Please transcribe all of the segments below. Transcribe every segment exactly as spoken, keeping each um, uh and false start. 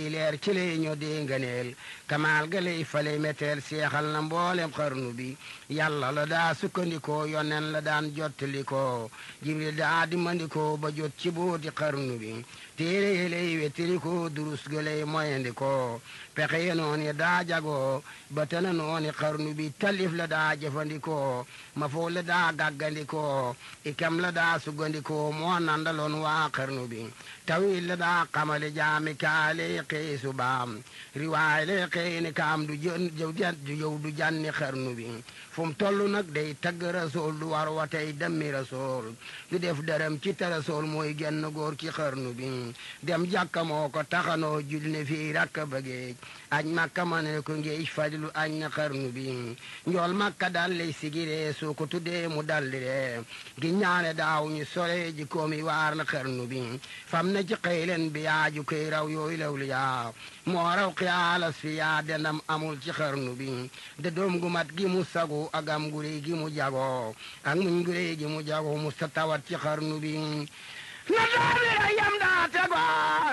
di leer ci lay ñoo di ngëneel kamaal ga lay fale meteel seexal na mboolem xarnu bi yàlla la daa sukkandikoo yonen la daan jottalikoo jibril daa dimandikoo ba jot ci booti xarnu bi téere yi lay wettirikoo durus ga lay moyandikoo pexe ye nooni daa jagoo ba tana nooni xarnu bi talif la daa jëfandikoo ma foo la daa gàggandikoo ikam la daa sugandikoo moo nandaloon waa xarnu bi tawil la daa xamale jaami kaale xëy subaam riwaay le xëy ni kaam du jën du yow du janni xarnu bi fu mu toll nag day tagg rasool du war wa tey demmi rasool du def dërëm ci te rasool mooy genn góor ci xarnu bi dem jàkka moo ko taxanoo jul ne fii rakk bëggeej añ makka ma ne ko ngeej fajlu añ na xarnu bi njool makka dal lay sigiree soo ko tuddee mu dalliree gi ñaane daaw ñu sole ji koomi waar na xarnu bi fam na ci xëylen bi yaaju koy raw yooyu lawlu yaa moo raw xiyaalas fi yaa dendam amul ci xarnu bi de doom gu mat gi mu sagu ak am gurey gi mu jago ak muñ gurey gi mu jago mu sa tawat ci xarnu bi na doomi la yam daa tegoo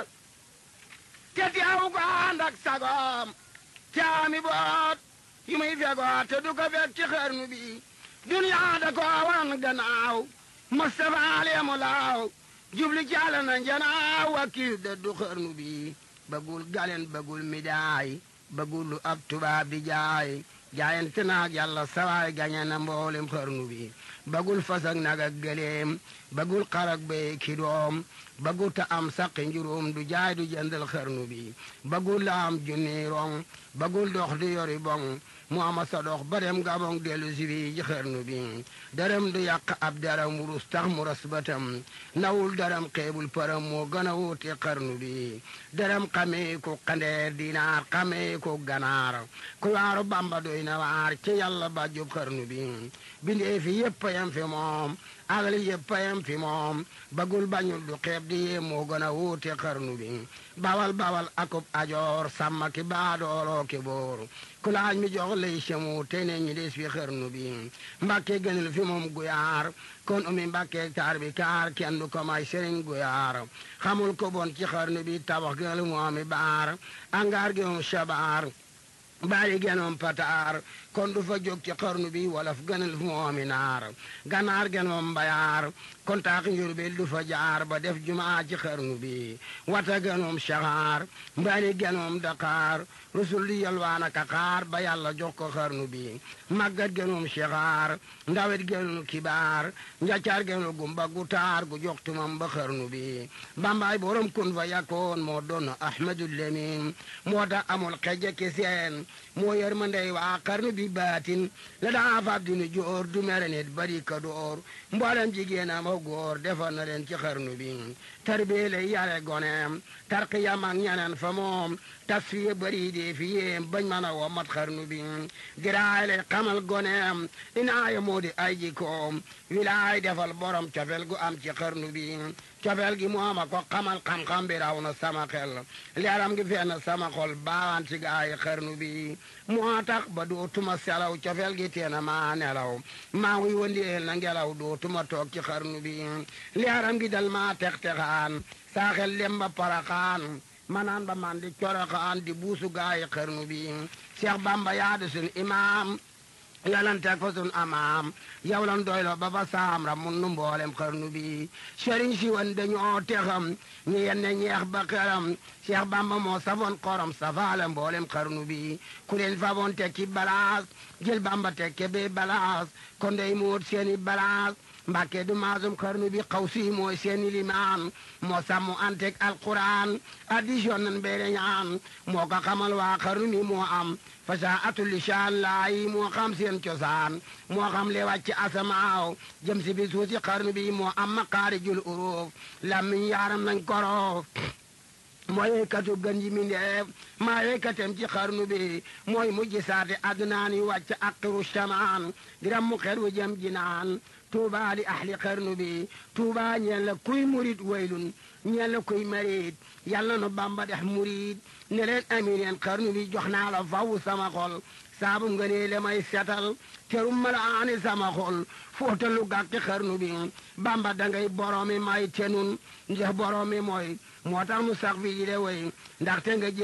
te teew ko ànd ak sagoom te ami boot yu muy fegoo te du ko fekk ci xarnu bi duniyaa da ko wan gannaaw Mustafa leemu laaw jubli jàll na njanaaw wakiil de du xarnu bi bëggul galen bëggul midaay bëggul lu ab tubaab di jaay jaayante naag yàlla sawaay gañe na mboolem xarnu bi bëggul fas ak nag ak gëleem bëggul xar ak béy ki doom bëggul ta am saqi njuróom du jaay du jëndal xarnu bi bëggul la am junni rong bëggul dox du yori bong mu ama sa dox ba dem gabong dellu si bi ji xarnu bi dërëm du yàq ab daram wurus tax mu ras batam nawul daram xeebul param moo gën a wuute xarnu bi dërëm xamee ko xandeer dinaar xamee ko ganaar ku waaru bamba doy na waar ci yàlla ba jub xarnu bi bindee fi yëpp yam fi moom agli yëpp yam fi moom bagul bañul du xeeb di yee moo gën a wuute xarnu bi bawal bawal akub ajoor sàmma ki baadooloo ki boor ku laaj mi jox lay semu te ne ñi des fi xarnu bi mbàkke gënal fi moom guyaar kon umi mbàkke taar bi kaar kenn du ko may sëriñ guyaar xamul ko bon ci xarnu bi tabax gënal mu ami baar angaar gi moom shabaar baari genoom pataar kon du fa jóg ci xarnu bi walaf gënal fu moomi naar ganaar genoom mbayaar kon taax njurbel du fa jaar ba def jumaa ci xarnu bi wata genoom saxaar mbaari genoom daqaar rusul di yalwaana ka xaar ba yàlla jox ko xarnu bi màggat genoom saxaar ndawet genoom kibaar njaccaar genoom gumba gu taar gu jox tumam ba xarnu bi bambaay borom kun fa yakkoon moo doon ahmadul lamin moo tax amul xeje ki seen moo yër ma ndey waa xarnu bi baatin la daa fab dinu joor du mere nit bari ka door mboolem jigéen am ak góor defar na leen ci xarnu bi tarbiyee lay yare goneem tarqiyam ak ñeneen fa moom tasfiye bari dee fi yéem bañ mën a woo mat xarnu bi diraay lay xamal goneem inaaya moo di ay jikoom wilaay defal borom cofel gu am ci xarnu bi cofel gi mooma ko xamal xam-xam bi raw na sama xel leeram gi fenn sama xol baawaan ci gaay xarnu bi moo tax ba dootuma selaw cofel gi teena maa nelaw maa ngi wëndeel na ngelaw dootuma toog ci xarnu bi leeram gi dal maa tex-texaan saaxel lem ba paraxaan manaan ba man di coroxaan di buusu gaay xarnu bi Cheikh Bamba yaadu sun imaam yalan teg fa sun amaam yow lan doylo ba fa saam ra mun nu mboolem xarnu bi sëriñ si wan dañoo texam ñu yenne ñeex ba xeram Cheikh Bamba moo safoon xorom safaale mboolem xarnu bi ku leen faboon tekki balaas jël Bamba tekke be balaas kon dey muut seeni balaas Mbàkke du maasum xarnu bi xaw si mooy seeni limaan moo sàmmu antek alquran addition nan beere ñaan moo ko xamal waa xarnu mi moo am fasaa atul lisaan laayi moo xam seen cosaan moo xam le wàcc asamaaw jëm si bi suusi xarnu bi moo am maqaarijul uruuf lammiñ yaaram nañ koroof mooy weykatu gën ji mindeef maa weykatem ci xarnu bi mooy mujj saate adnaan yi wàcc aqiru shamaan diram mu xer wu jëm jinaan tuuba li ahli xarnu bi tuuba ñeen la kuy murit waylun ñeen la kuy marit yàlla nu bamba dex murit ne leen amin yeen xarnu bi jox naa la faw sama xol saabu nga nee le may setal terum mala aani sama xol footalu gàkki xarnu bi bamba dangay boroomi may tenun ndax boroomi mooy moo tax mu sax fi di de way ndaxte nga